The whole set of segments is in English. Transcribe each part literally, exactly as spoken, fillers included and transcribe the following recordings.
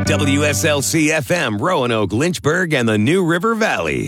W S L C F M, Roanoke, Lynchburg, and the New River Valley.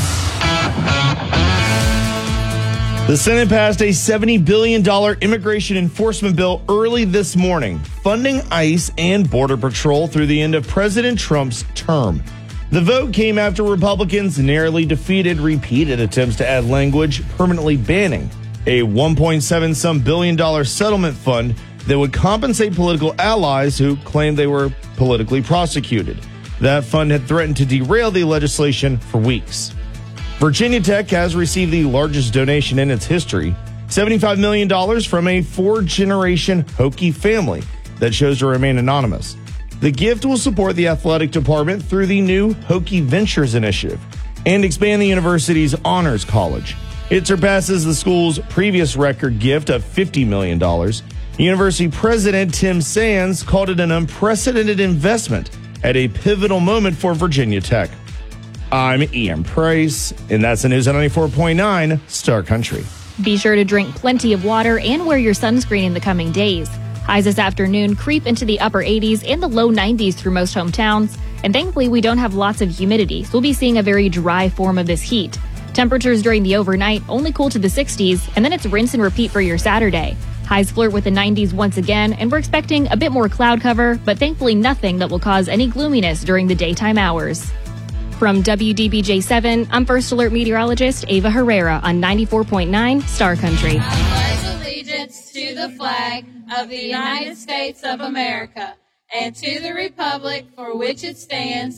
The Senate passed a seventy billion dollars immigration enforcement bill early this morning, funding ICE and Border Patrol through the end of President Trump's term. The vote came after Republicans narrowly defeated repeated attempts to add language permanently banning a one point seven some billion dollar settlement fund that would compensate political allies who claimed they were politically prosecuted. That fund had threatened to derail the legislation for weeks. Virginia Tech has received the largest donation in its history, seventy-five million dollars from a four-generation Hokie family that chose to remain anonymous. The gift will support the athletic department through the new Hokie Ventures initiative and expand the university's honors college. It surpasses the school's previous record gift of fifty million dollars. University President Tim Sands called it an unprecedented investment at a pivotal moment for Virginia Tech. I'm Ian Price, and that's the news on ninety-four point nine Star Country. Be sure to drink plenty of water and wear your sunscreen in the coming days. Highs this afternoon creep into the upper eighties and the low nineties through most hometowns. And thankfully, we don't have lots of humidity, so we'll be seeing a very dry form of this heat. Temperatures during the overnight only cool to the sixties, and then it's rinse and repeat for your Saturday. Highs flirt with the nineties once again, and we're expecting a bit more cloud cover, but thankfully nothing that will cause any gloominess during the daytime hours. From W D B J seven, I'm First Alert meteorologist Ava Herrera on ninety-four point nine Star Country. I pledge allegiance to the flag of the United States of America and to the republic for which it stands,